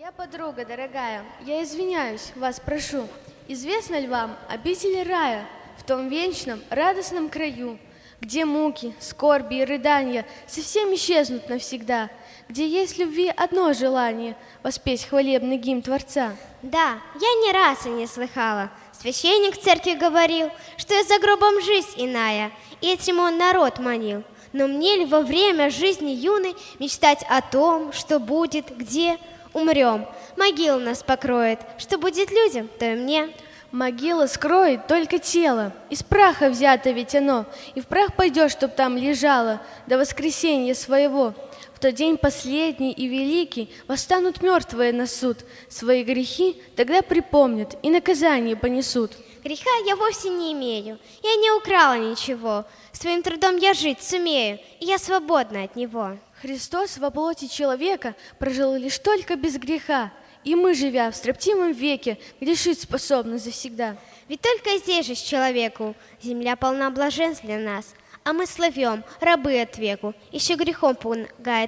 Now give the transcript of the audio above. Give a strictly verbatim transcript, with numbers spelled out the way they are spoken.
Моя подруга дорогая, я извиняюсь, вас прошу, известно ли вам обитель рая в том вечном радостном краю, где муки, скорби и рыдания совсем исчезнут навсегда, где есть любви одно желание — воспеть хвалебный гимн Творца? Да, я не раз и не слыхала. Священник в церкви говорил, что и за гробом жизнь иная, и этим он народ манил. Но мне ли во время жизни юной мечтать о том, что будет, где умрем? Могила нас покроет, что будет людям, то и мне. Могила скроет только тело, из праха взято ведь оно, и в прах пойдешь, чтоб там лежало до воскресенья своего. В тот день последний и великий восстанут мертвые на суд, свои грехи тогда припомнят и наказание понесут. Греха я вовсе не имею, я не украла ничего, своим трудом я жить сумею, и я свободна от него. Христос во плоти человека прожил лишь только без греха, и мы, живя в строптивом веке, грешить способны завсегда. Ведь только здесь же с человеку земля полна блаженств для нас, а мы славем, рабы от веку, еще грехом пугает